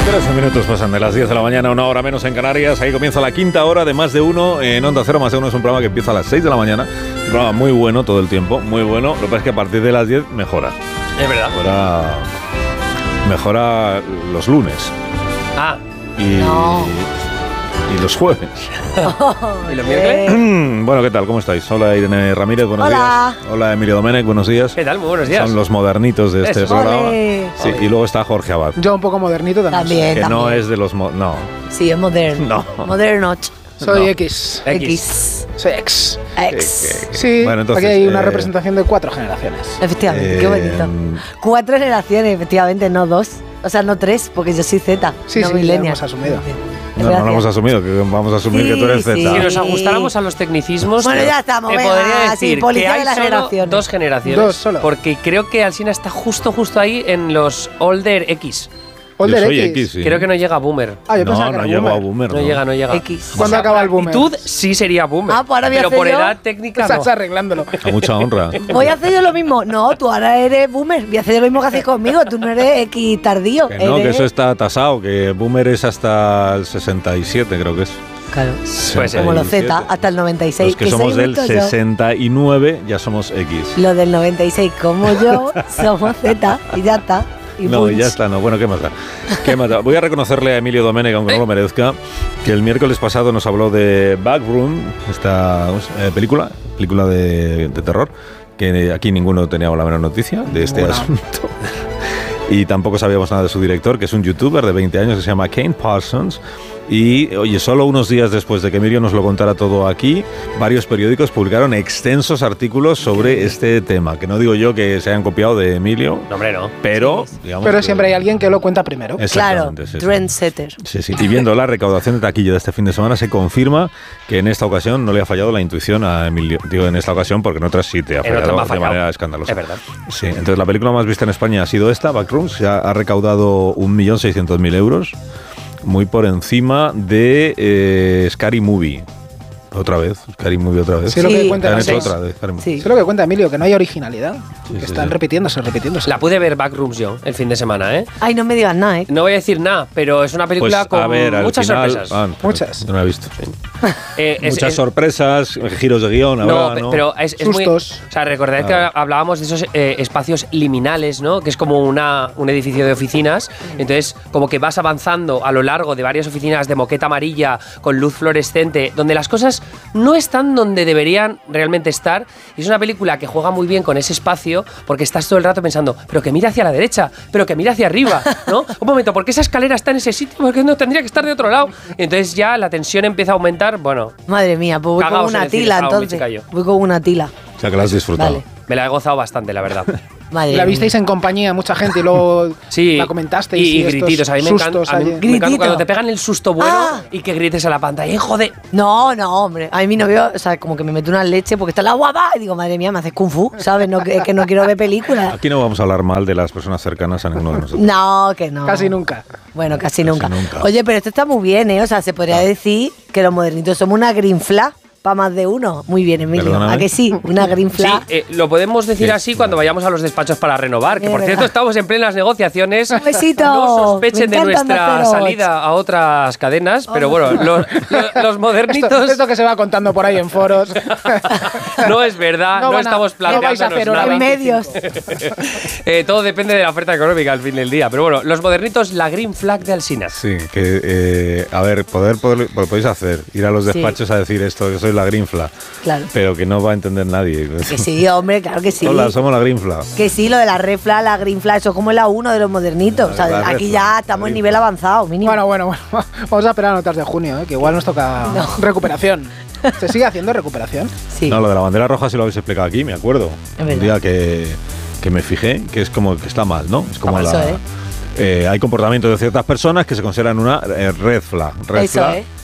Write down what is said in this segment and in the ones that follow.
13 minutos pasan de las 10 de la mañana, una hora menos en Canarias. Ahí comienza la quinta hora de Más de Uno en Onda Cero. Más de Uno es un programa que empieza a las 6 de la mañana. Un programa muy bueno todo el tiempo, muy bueno. Lo que pasa es que a partir de las 10 mejora. Es verdad. Mejora los lunes. Ah. Y los jueves. ¿Y los miércoles? Bueno, ¿qué tal? ¿Cómo estáis? Hola Irene Ramírez, buenos días. Hola Emilio Domènech, buenos días. ¿Qué tal? Muy buenos días. Son los modernitos de este programa. Sí, y luego está Jorge Abad. Yo un poco modernito también. Que no es de los... no. Sí, es moderno. No. Moderno. Soy No. X. Soy X. X. Sí, Bueno, entonces, aquí hay una representación de 4 generaciones. Efectivamente, qué bonito. 4 generaciones, efectivamente, no 2. O sea, no 3, porque yo soy Z. Sí, no sí, millennial. lo hemos asumido. No lo hemos asumido, que vamos a asumir que tú eres Z. Sí. Si nos ajustáramos a los tecnicismos, Bueno, ya estamos, te venga, podría sí, decir policía que hay de las solo generaciones. 2 generaciones. 2 solo. Porque creo que Alsina está justo ahí en los Older X. Yo Older soy X. X, sí. Creo que no llega a Boomer. Ah, yo pensaba que no era llego a boomer. Boomer. No llega. X. ¿Cuándo acaba el boomer? Actitud sí sería Boomer. Ah, pues ahora voy a pero hacer por yo. edad técnica Estás no. arreglándolo. A mucha honra. Voy a hacer yo lo mismo. No, tú ahora eres boomer. Voy a hacer yo lo mismo que haces conmigo. Tú no eres X tardío. Que no, que eres... eso está tasado, que Boomer es hasta el 67, creo que es. Claro. Puede ser. Como los Z, hasta el 96. Los que somos soy del justo yo. 69 ya somos X. Los del 96, como yo, somos Z y ya está. Y No, punch. y ya está, no. Bueno, ¿qué más da? ¿Qué más da? Voy a reconocerle a Emilio Domènech, aunque no lo merezca, que el miércoles pasado nos habló de Backroom, esta película de terror, que aquí ninguno tenía la menor noticia de este asunto. Y tampoco sabíamos nada de su director, que es un youtuber de 20 años que se llama Kane Parsons. Y, oye, solo unos días después de que Emilio nos lo contara todo aquí, varios periódicos publicaron extensos artículos sobre este tema. Que no digo yo que se hayan copiado de Emilio, No, hombre, no. pero, digamos, Pero siempre hay alguien que lo cuenta primero. Claro, Exactamente, sí. trendsetter. Sí. Y viendo la recaudación de taquilla de este fin de semana, se confirma que en esta ocasión no le ha fallado la intuición a Emilio. Digo en esta ocasión porque en otras sí te ha En otras fallado me ha de fallado. manera escandalosa. Es verdad. Sí, entonces la película más vista en España ha sido esta, Backrooms, que ha recaudado 1.600.000 euros, muy por encima de Scary Movie. Otra vez, Scary Movie otra vez. Sí, lo que cuenta Han Emilio. hecho otra de Scary Movie. Sí. Eso es lo que cuenta Emilio, que no hay originalidad. Sí, que sí, están sí. repitiéndose. La pude ver Backrooms yo el fin de semana, ¿eh? Ay, no me digas nada, ¿eh? No voy a decir nada, pero es una película Pues, con a ver, al muchas final, sorpresas. Muchas. No la he visto. Es- Sorpresas, giros de guión, No, ahora, ¿no? pero es muy... O Sustos. sea, recordad que hablábamos de esos espacios liminales, ¿no? Que es como un edificio de oficinas. Entonces, como que vas avanzando a lo largo de varias oficinas de moqueta amarilla con luz fluorescente, donde las cosas no están donde deberían realmente estar. Y es una película que juega muy bien con ese espacio porque estás todo el rato pensando, pero que mira hacia la derecha, pero que mira hacia arriba, ¿no? Un momento, ¿por qué esa escalera está en ese sitio? ¿Por qué no tendría que estar de otro lado? Y entonces ya la tensión empieza a aumentar. Bueno, Madre mía, pues voy Cagaos con en una el cine, tila cago en mi entonces. chica yo. Voy con una tila. O sea, que la has disfrutado. Vale. me la he gozado bastante, la verdad. Madre La mía. visteis en compañía, mucha gente, y luego Sí, la comentasteis. y estos grititos. A mí me encanta, sustos a mí allí. me encanta Gritito. cuando te pegan el susto bueno Ah. y que grites a la pantalla. ¡Joder! No, hombre. A mí mi novio, o sea, como que me mete una leche porque está la guapa. Y digo, madre mía, me haces kung fu, ¿sabes? No, es que no quiero ver películas. Aquí no vamos a hablar mal de las personas cercanas a ninguno de nosotros. No, que no. Casi nunca. Bueno, casi nunca. nunca. Oye, pero esto está muy bien, ¿eh? O sea, se podría decir que los modernitos somos una green flag para más de uno. Muy bien, Emilio. Perdóname. ¿A que sí? Una green Sí, flag. lo podemos decir Sí. así cuando vayamos a los despachos para renovar. Que Es por cierto, verdad. estamos en plenas negociaciones. Un besito. No sospechen Me de encantan nuestra los pelos. salida a otras cadenas, pero bueno, los modernitos. Esto que se va contando por ahí en foros. No es verdad, no, van a- estamos no vais a planteándonos hacer hora nada. En medios. Todo depende de la oferta económica al fin del día. Pero bueno, los modernitos, la green flag de Alsina. Sí, que, a ver, lo podéis hacer, ir a los Sí. despachos a decir esto, que soy la Greenfla, Claro. pero que no va a entender nadie. Que sí, hombre, claro que sí. Hola, somos la Greenfla. Que sí, lo de la red flag, la green flag, eso es como la 1 de los modernitos. O sea, La red aquí flag, ya la estamos en green nivel flag. avanzado, mínimo. Bueno. Vamos a esperar a notas de junio, que igual nos toca No. recuperación. ¿Se sigue haciendo recuperación? Sí. No, lo de la bandera roja sí lo habéis explicado aquí, me acuerdo. Es Un verdad. día que me fijé, que es como que está mal, ¿no? Es como Eso, hay comportamientos de ciertas personas que se consideran una red flag. Red Eso, flag,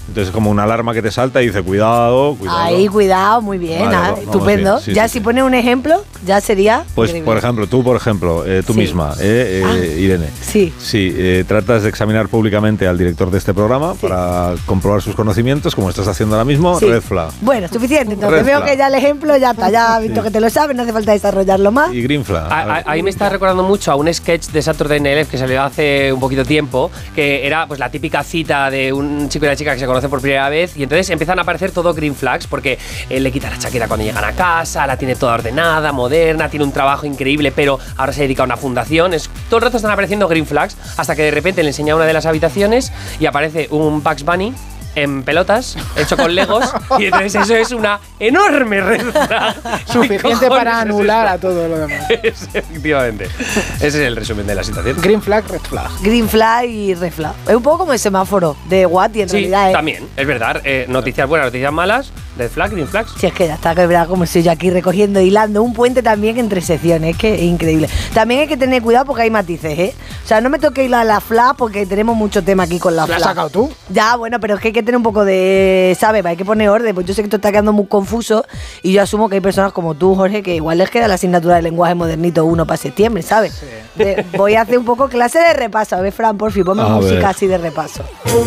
Entonces es como una alarma que te salta y dice, cuidado. Ahí, cuidado, muy bien. Vale, Estupendo. sí, ya sí. si pones un ejemplo, ya sería Pues, increíble. por ejemplo, tú Sí. misma, Irene. Sí. Sí, tratas de examinar públicamente al director de este programa para comprobar sus conocimientos, como estás haciendo ahora mismo. Sí. Red flag. Bueno, suficiente. Entonces Red veo flag. que ya el ejemplo ya está. Ya has visto que te lo sabes, no hace falta desarrollarlo más. Y green flag. Ahí me está recordando mucho a un sketch de Saturday Night Live que salió hace un poquito tiempo, que era pues la típica cita de un chico y una chica que se conocen por primera vez y entonces empiezan a aparecer todo green flags porque él le quita la chaqueta cuando llegan a casa, la tiene toda ordenada, moderna, tiene un trabajo increíble, pero ahora se dedica a una fundación. Todo el rato están apareciendo green flags hasta que de repente le enseña una de las habitaciones y aparece un Bugs Bunny en pelotas, hecho con legos, y entonces eso es una enorme red flag. Suficiente para anular a todo lo demás. Efectivamente. Ese es el resumen de la situación. Green flag, red flag. Green flag y red flag. Es un poco como el semáforo de Watty en Sí, realidad. también, es verdad. Noticias buenas, noticias malas, red flag, green flags. Si es que ya está quebrado como estoy yo aquí recogiendo, hilando un puente también entre secciones, que es increíble. También hay que tener cuidado porque hay matices, ¿eh? O sea, no me toque hilar la flag porque tenemos mucho tema aquí con la ¿La flag. has sacado tú? Ya, bueno, pero es que hay que tener un poco de, ¿sabes? Hay que poner orden, pues yo sé que esto está quedando muy confuso y yo asumo que hay personas como tú, Jorge, que igual les queda la asignatura de lenguaje modernito 1 para septiembre, ¿sabes? Voy a hacer un poco clase de repaso. A ver, Fran, por fin, ponme A música ver. así de repaso.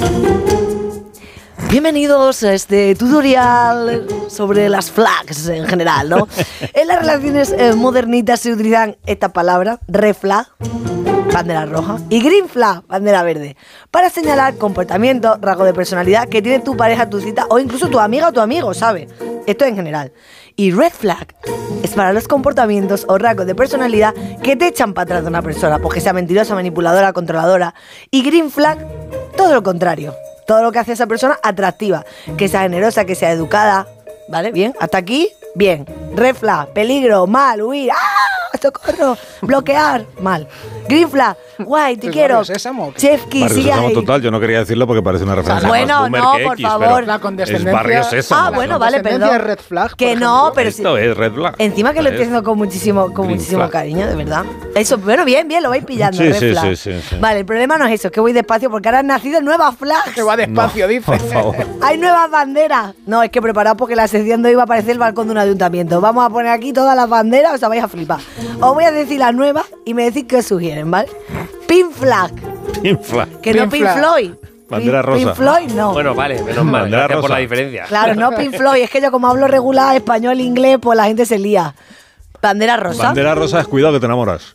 Bienvenidos a este tutorial sobre las flags en general, ¿no? En las relaciones modernitas se utilizan esta palabra, red flag, bandera roja, y green flag, bandera verde, para señalar comportamientos, rasgos de personalidad que tiene tu pareja, tu cita o incluso tu amiga o tu amigo, ¿sabes? Esto en general. Y red flag es para los comportamientos o rasgos de personalidad que te echan para atrás de una persona, porque sea mentirosa, manipuladora, controladora. Y green flag, todo lo contrario. Todo lo que hace a esa persona atractiva, que sea generosa, que sea educada, ¿vale? Bien, hasta aquí, bien. Red flag, peligro, mal, huir, ¡ah! ¡Socorro! Bloquear, mal. Green flag, guay, te ¿Es quiero. Barrio Sésamo o qué? Chefki, Barrio sigue Sésamo ahí. total, yo no quería decirlo porque parece una referencia Bueno, más boomer no, que por X, favor. pero La condescendencia. es Barrio Sésamo. Ah, bueno, La vale, condescendencia perdón. es red flag, Que por no, ejemplo. pero Esto es red flag. encima que lo estoy Es- haciendo con muchísimo Green flag. cariño, de verdad. Eso, bueno, bien, lo vais pillando. Sí, red sí, flag. sí. Vale, el problema no es eso, es que voy despacio porque ahora han nacido nuevas flags. Que va despacio, No, dice. por favor. Hay nuevas banderas. No, es que preparaos porque la sección de hoy va a aparecer el balcón de un ayuntamiento. Vamos a poner aquí todas las banderas, o sea, vais a flipar. Os voy a decir las nuevas y me decís qué os sugieren, ¿vale? Pink flag, Green flag. que no Pink Pink flag. Floyd. Bandera Pink rosa. Floyd no. Bueno, vale, menos mal, Bandera gracias por rosa. la diferencia. Claro, no Pink Floyd. Es que yo como hablo regular, español, inglés, pues la gente se lía. Bandera rosa. Bandera rosa es cuidado que te enamoras.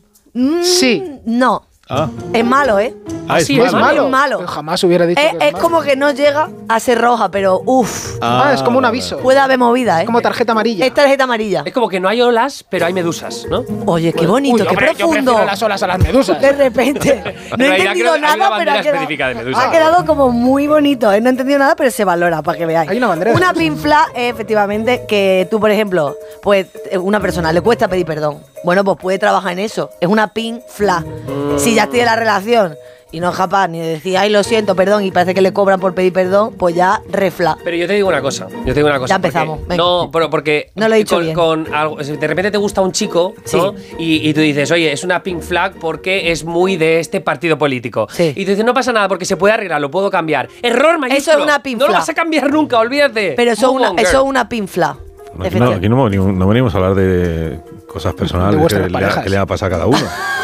Sí. No. Ah, Es malo, ¿eh? sí, Es malo. Es malo. Yo jamás hubiera dicho que Es malo. como que no llega a ser roja, pero uff. Ah, es como un aviso. Puede haber movida, ¿eh? Es como tarjeta amarilla. Es tarjeta amarilla. Es como que no hay olas, pero hay medusas, ¿no? Oye, qué bonito, Uy, qué hombre, yo profundo. prefiero las olas a las medusas. De repente. No En he realidad entendido creo que hay una nada, pero bandera ha quedado, específica de medusa. ha quedado como muy bonito. No he entendido nada, pero se valora para que veáis. Hay una bandera de Una medusa. pink flag es efectivamente que tú, por ejemplo, pues una persona le cuesta pedir perdón. Bueno, pues puede trabajar en eso. Es una pink flag. Si ya estoy en la relación y no es capaz ni de decir, ay, lo siento, perdón, y parece que le cobran por pedir perdón, pues ya refla. Pero yo te digo una cosa. Ya empezamos, porque- venga. no, pero porque No lo he dicho bien. con algo, de repente te gusta un chico, ¿no? Y tú dices, oye, es una pink flag porque es muy de este partido político. Sí. Y tú dices, no pasa nada porque se puede arreglar, lo puedo cambiar. Error mayúsculo. Eso es una pink No lo flag. vas a cambiar nunca, olvídate. Pero eso Move es on, girl. una pink flag. aquí no venimos a hablar de cosas personales De vuestras que parejas. le va a pasar a cada uno.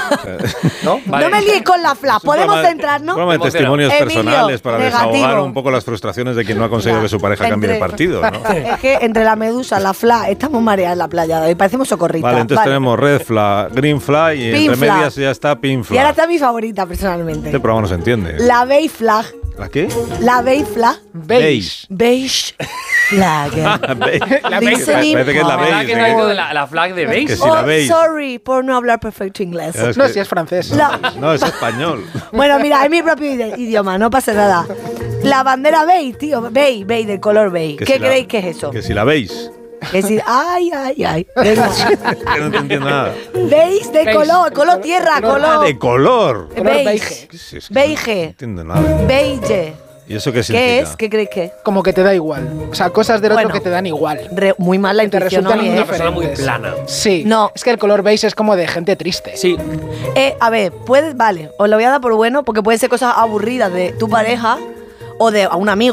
¿No? Vale. No me liéis con la flag. Es un Podemos programa de- centrarnos. un programa de Emociona. testimonios Emilio, personales para negativo. desahogar un poco las frustraciones de quien no ha conseguido Mira, que su pareja cambie de partido, ¿no? Es que entre la medusa, la flag, estamos mareadas en la playa de hoy. Parecemos socorristas. Vale, entonces tenemos red flag, green flag y Pink entre flag. medias ya está pink Y ahora flag. está mi favorita, personalmente. Este programa no se entiende. La beige flag. ¿La qué? La beige flag. Beige. Beige flag. Beige. La Listening Parece que es la for- ¿Verdad que no hay todo la flag de beige? Que sí. Oh, la beige. sorry por no hablar perfecto inglés. Es No, que- si es francés. La- No, es español. Bueno, mira, es mi propio idioma, no pasa nada. La bandera beige, tío. Beige, del color beige. Que ¿Qué si la- creéis que es eso? Que si la veis. Que si, ay. Venga. Que no te entiendo nada. Beige de Beige. color tierra, Ah, color. de color. Color Beige. beige. ¿Qué es eso? No Beige. entiendo nada. Beige. ¿Y eso qué significa? ¿Qué es? ¿Qué creéis que es? Como que te da igual. O sea, cosas del otro Bueno. que te dan igual. Muy mal la Que te intuición resultan hoy, ¿eh? Una persona muy indiferentes. plana. Sí. No. Es que el color beige es como de gente triste. Sí. A ver, vale, os lo voy a dar por bueno porque pueden ser cosas aburridas de tu pareja o de a un amigo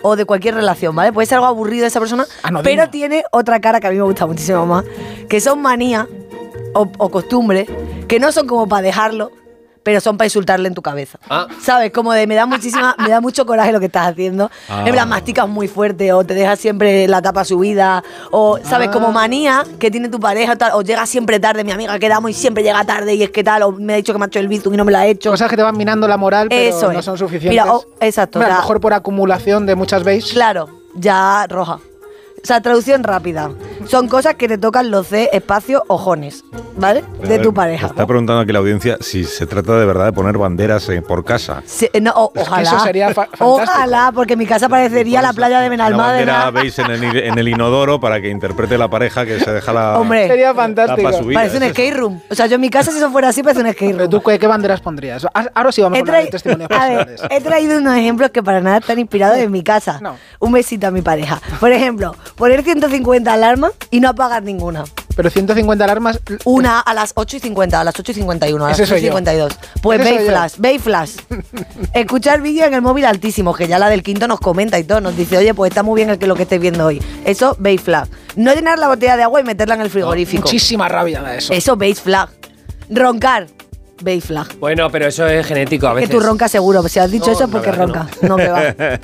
o de cualquier relación, ¿vale? Puede ser algo aburrido de esa persona, Anodino. pero tiene otra cara que a mí me gusta muchísimo más, que son manías o costumbres que no son como para dejarlo, pero son para insultarle en tu cabeza. Ah. ¿Sabes? Como de me da mucho coraje lo que estás haciendo. En plan, masticas muy fuerte o te dejas siempre la tapa subida o, ¿sabes? Como manía que tiene tu pareja tal, o llega siempre tarde, mi amiga quedamos y siempre llega tarde y es que tal, o me ha dicho que me ha hecho el bizum y no me lo ha hecho. Cosas que te van minando la moral, pero Eso no es. son suficientes. Mira, exacto. Hombre, a o lo sea, mejor por acumulación de muchas veces. Claro, ya roja. O sea, traducción rápida. Son cosas que te tocan los C, espacio, ojones, ¿vale? A De ver, tu pareja. Está preguntando aquí la audiencia si se trata de verdad de poner banderas por casa. Sí, no, ojalá. eso sería fantástico. Ojalá, porque mi casa parecería la playa de Una bandera Benalmádena. veis en el inodoro para que interprete la pareja que se deja la Hombre, Sería tapa fantástico. subida. parece un Eso skate room. O sea, yo en mi casa, si eso fuera así, parece un skate Pero room. tú, ¿qué banderas pondrías? Ahora sí vamos He, a hablar de trai- testimonios a ver, personales. he traído unos ejemplos que para nada están inspirados en mi casa. No. Un besito a mi pareja. Por ejemplo, poner 150 alarmas y no apagar ninguna. Pero 150 alarmas. Una a las 8:50, a las 8:51, a las Ese soy yo. 8:52. Pues Ese soy yo. Bay Flash. Escuchar vídeo en el móvil altísimo, que ya la del quinto nos comenta y todo, nos dice, oye, pues está muy bien lo que estés viendo hoy. Eso, Bay Flash. No llenar la botella de agua y meterla en el frigorífico. Muchísima rabia da eso. Eso, Bay Flag. Roncar, Bay Flag. Bueno, pero eso es genético a Que veces. tú roncas seguro, si has dicho No, eso es la porque verdad que roncas. No, que va.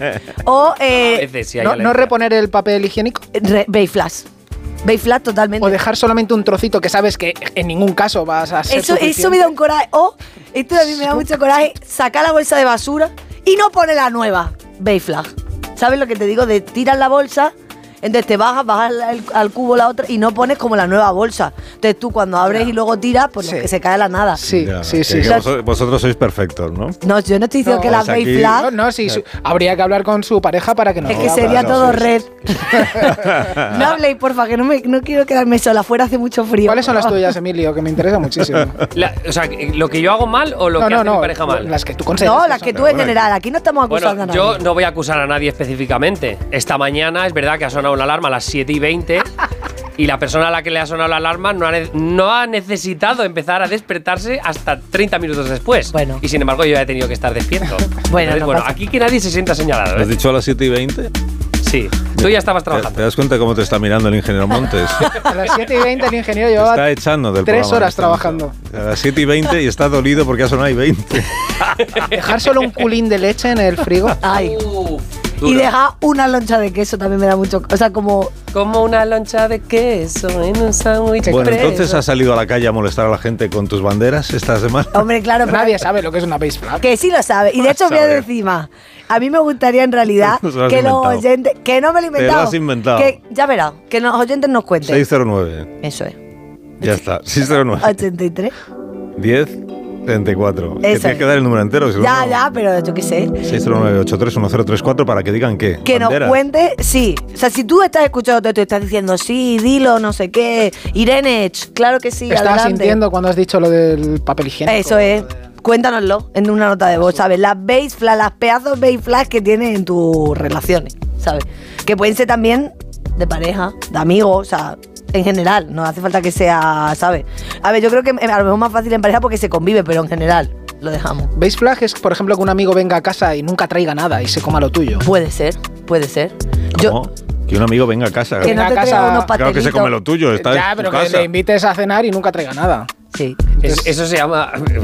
O A veces sí hay No alergia. reponer el papel higiénico. Bay Flash. Bay Flash totalmente. O dejar solamente un trocito que sabes que en ningún caso vas a ser Eso suficiente. me da un coraje. O, esto a mí me da mucho coraje, sacar la bolsa de basura y no poner la nueva. Bay Flag. ¿Sabes lo que te digo? De tirar la bolsa, entonces te bajas al cubo la otra y no pones como la nueva bolsa. Entonces tú cuando abres y luego tiras, pues Sí. lo que se cae a la nada. Sí, Ya, sí, que- sí. que sí. vosotros sois perfectos, ¿no? No, yo no estoy diciendo No, que las es aquí- Bay Flag. No, sí, habría que hablar con su pareja para que nos Es que diga, sería claro, todo sí. red. No habléis, porfa, que no quiero quedarme sola. Afuera hace mucho frío. ¿Cuáles son las tuyas, Emilio? Que me interesa muchísimo. O sea, ¿lo que yo hago mal o lo que hace mi pareja mal? Las que tú consideras. No, las que tú en general. Aquí no estamos acusando Bueno, a yo nadie. no voy a acusar a nadie específicamente. Esta mañana es verdad que ha sonado una alarma a las 7:20 y la persona a la que le ha sonado la alarma no ha necesitado empezar a despertarse hasta 30 minutos después. Bueno. Y sin embargo yo ya he tenido que estar despierto. Bueno, no pasa. aquí que nadie se sienta señalado. ¿Lo has ¿eh? dicho a las 7:20? Sí, tú ya estabas ¿Te trabajando. das cuenta cómo te está mirando el ingeniero Montes? A las 7:20 el ingeniero Te llevaba está echando del 3 programa horas en este momento. trabajando. A las 7:20 y está dolido porque ha sonado y 20. Dejar solo un culín de leche en el frigo. Ay. Uf, Y duro. deja una loncha de queso también me da mucho. O sea, como. Como una loncha de queso en un sándwich Bueno, expreso. entonces has salido a la calle a molestar a la gente con tus banderas esta semana. Hombre, claro, pero- Nadie sabe lo que es una base flag. Que sí lo sabe. Y de hecho, voy a Sabe. decir más. A mí me gustaría en realidad Se lo has que los inventado. oyentes. Que no me lo he Te lo inventado. has inventado. Que, ya verás, que los oyentes nos cuenten. 609. Eso es. Ya está. 609. 83. 10 34. Que Eso tienes es. que dar el número entero. Si no, Ya, no. ya, pero yo qué sé. 609-831034 para que digan qué. Que nos Banderas. cuente, sí. O sea, si tú estás escuchando todo esto y estás diciendo, sí, dilo, no sé qué, Irene, claro que sí, Estaba adelante. sintiendo cuando has dicho lo del papel higiénico. Eso es. Cuéntanoslo en una nota de voz, ¿sabes? Las base flags, las pedazos base flags que tienes en tus relaciones, ¿sabes? Que pueden ser también de pareja, de amigos, o sea, en general. No hace falta que sea, ¿sabes? A ver, yo creo que a lo mejor es más fácil en pareja porque se convive, pero en general lo dejamos. Base flag es, por ejemplo, que un amigo venga a casa y nunca traiga nada y se coma lo tuyo. Puede ser, puede ser. ¿Cómo? Que un amigo venga a casa. Que no Venga te a casa- traiga unos Claro que pastelitos. se come lo tuyo. Está Ya, en tu pero que casa. le invites a cenar y nunca traiga nada. Sí. Eso se llama